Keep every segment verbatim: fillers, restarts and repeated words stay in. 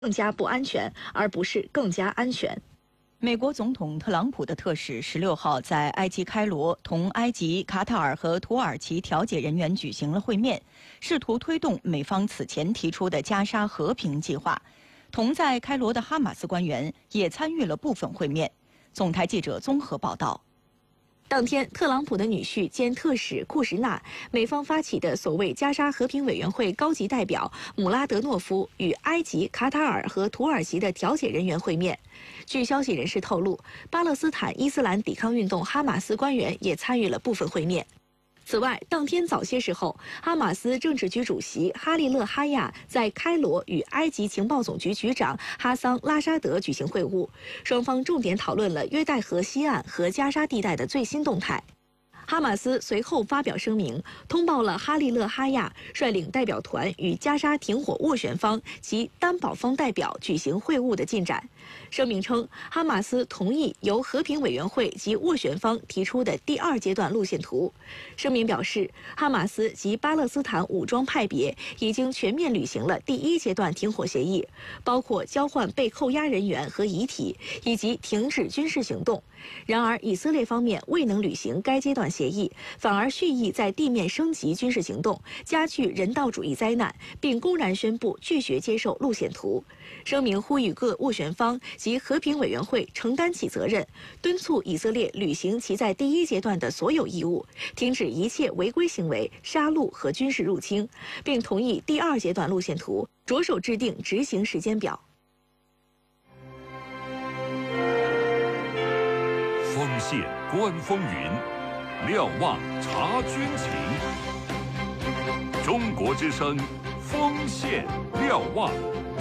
更加不安全，而不是更加安全。 美国总统特朗普的特使十六号在埃及开罗同埃及、卡塔尔和土耳其调解人员举行了会面，试图推动美方此前提出的加沙和平计划。同在开罗的哈马斯官员也参与了部分会面。总台记者综合报道。 当天，特朗普的女婿兼特使库什纳、美方发起的所谓加沙和平委员会高级代表姆拉德诺夫与埃及、卡塔尔和土耳其的调解人员会面。据消息人士透露，巴勒斯坦伊斯兰抵抗运动哈马斯官员也参与了部分会面。此外，当天早些时候，哈马斯政治局主席哈利勒哈亚在开罗与埃及情报总局局长哈桑拉沙德举行会晤，双方重点讨论了约旦河西岸和加沙地带的最新动态。哈马斯随后发表声明，通报了哈利勒哈亚率领代表团与加沙停火斡旋方及担保方代表举行会晤的进展。声明称，哈马斯同意由和平委员会及斡旋方提出的第二阶段路线图。声明表示，哈马斯及巴勒斯坦武装派别已经全面履行了第一阶段停火协议，包括交换被扣押人员和遗体，以及停止军事行动。然而，以色列方面未能履行该阶段协议，反而蓄意在地面升级军事行动，加剧人道主义灾难，并公然宣布拒绝接受路线图。声明呼吁各斡旋方及和平委员会承担起责任，敦促以色列履行其在第一阶段的所有义务，停止一切违规行为、杀戮和军事入侵，并同意第二阶段路线图，着手制定执行时间表。 锋线观风云，瞭望察军情。中国之声，锋线瞭望。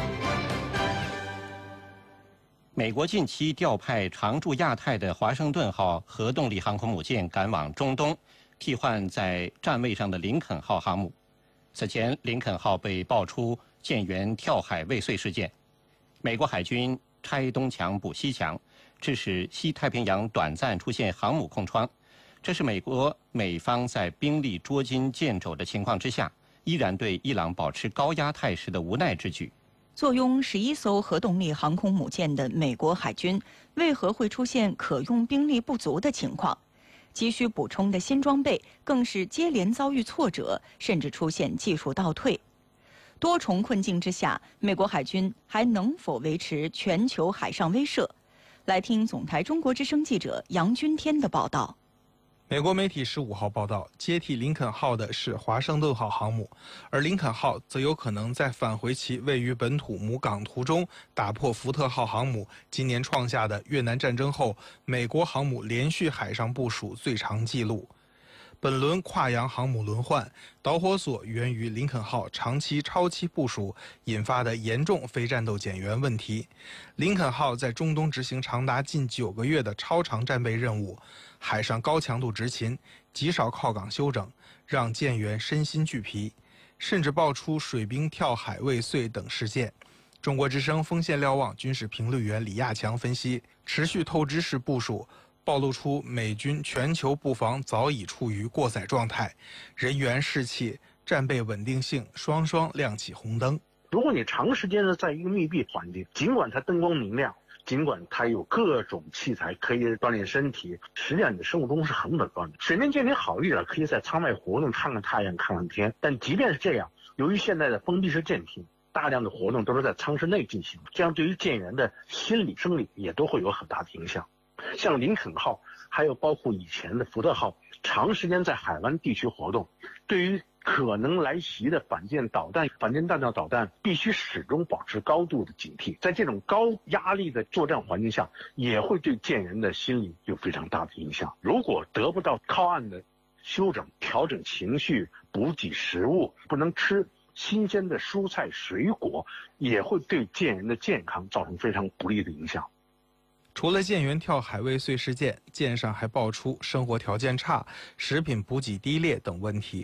美国近期调派常驻亚太的华盛顿号核动力航空母舰赶往中东，替换在站位上的林肯号航母。此前，林肯号被爆出舰员跳海未遂事件，美国海军拆东墙补西墙，致使西太平洋短暂出现航母空窗。这是美国美方在兵力捉襟见肘的情况之下，依然对伊朗保持高压态势的无奈之举。 坐拥十一艘核动力航空母舰的美国海军，为何会出现可用兵力不足的情况？急需补充的新装备更是接连遭遇挫折，甚至出现技术倒退。多重困境之下，美国海军还能否维持全球海上威慑？来听总台中国之声记者杨君天的报道。 美国媒体十五号报道，接替林肯号的是华盛顿号航母，而林肯号则有可能在返回其位于本土母港途中，打破福特号航母今年创下的越南战争后美国航母连续海上部署最长纪录。本轮跨洋航母轮换导火索源于林肯号长期超期部署引发的严重非战斗减员问题。林肯号在中东执行长达近九个月的超长战备任务，海上高强度执勤，极少靠港休整，让舰员身心俱疲，甚至爆出水兵跳海未遂等事件。中国之声锋线瞭望军事评论员李亚强分析，持续透支式部署暴露出美军全球布防早已处于过载状态，人员士气、战备稳定性双双亮起红灯。 如果你长时间的在一个密闭环境，尽管它灯光明亮，尽管它有各种器材可以锻炼身体，实际上你的生物钟是很紊乱的。水面舰艇好一点，可以在舱外活动，看看太阳，看看天。但即便是这样，由于现在的封闭式舰艇，大量的活动都是在舱室内进行，这样对于舰员的心理、生理也都会有很大的影响。像林肯号，还有包括以前的福特号，长时间在海湾地区活动，对于可能来袭的反舰导弹、反舰弹道导弹，必须始终保持高度的警惕。在这种高压力的作战环境下，也会对舰员的心理有非常大的影响。如果得不到靠岸的休整、调整情绪、补给食物，不能吃新鲜的蔬菜水果，也会对舰员的健康造成非常不利的影响。 除了舰员跳海未遂事件，舰上还爆出生活条件差、食品补给低劣等问题，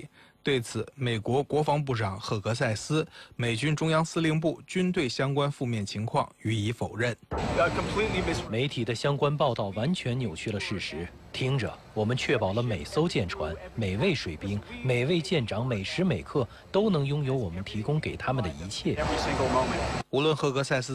对此，美国国防部长赫格塞斯、美军中央司令部均对相关负面情况予以否认。 媒体的相关报道完全扭曲了事实。听着，我们确保了每艘舰船、每位水兵、每位舰长每时每刻都能拥有我们提供给他们的一切。 无论赫格塞斯